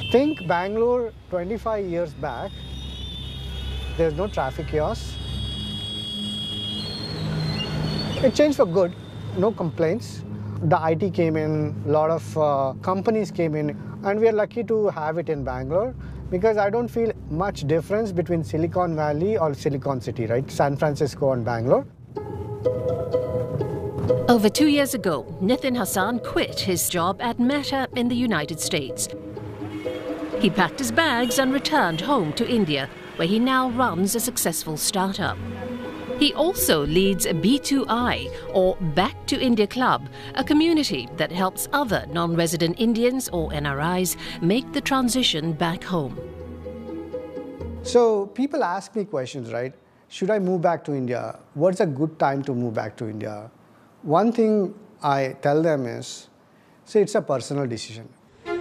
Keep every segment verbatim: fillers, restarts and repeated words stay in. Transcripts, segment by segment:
Think Bangalore twenty-five years back, there's no traffic chaos. It changed for good, no complaints. The I T came in, a lot of uh, companies came in, and we are lucky to have it in Bangalore because I don't feel much difference between Silicon Valley or Silicon City, right? San Francisco and Bangalore. Over two years ago, Nitin Hassan quit his job at Meta in the United States. He packed his bags and returned home to India, where he now runs a successful startup. He also leads B two I, or Back to India Club, a community that helps other non-resident Indians or N R Is make the transition back home. So people ask me questions, right? Should I move back to India? What's a good time to move back to India? One thing I tell them is, see, it's a personal decision.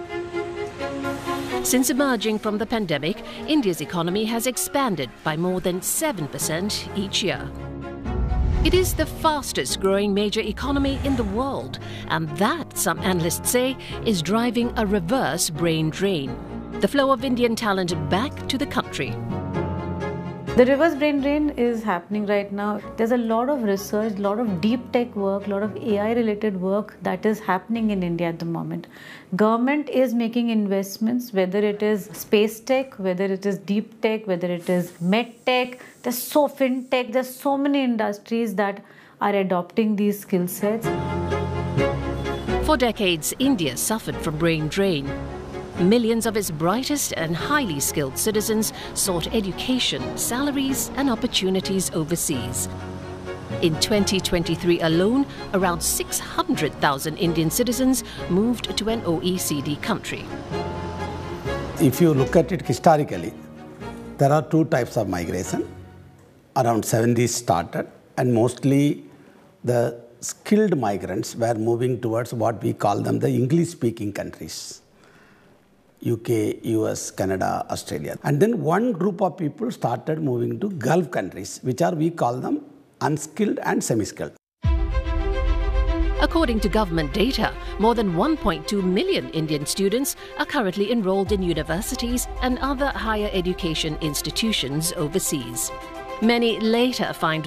Since emerging from the pandemic, India's economy has expanded by more than seven percent each year. It is the fastest growing major economy in the world, and that, some analysts say, is driving a reverse brain drain. The flow of Indian talent back to the country. The reverse brain drain is happening right now. There's a lot of research, a lot of deep tech work, a lot of A I related work that is happening in India at the moment. Government is making investments, whether it is space tech, whether it is deep tech, whether it is med tech, there's so fintech, there's so many industries that are adopting these skill sets. For decades, India suffered from brain drain. Millions of its brightest and highly skilled citizens sought education, salaries and opportunities overseas. In twenty twenty-three alone, around six hundred thousand Indian citizens moved to an O E C D country. If you look at it historically, there are two types of migration. Around seventies started, and mostly the skilled migrants were moving towards what we call them the English-speaking countries. U K, U S, Canada, Australia. And then one group of people started moving to Gulf countries, which are, we call them unskilled and semi-skilled. According to government data, more than one point two million Indian students are currently enrolled in universities and other higher education institutions overseas. Many later find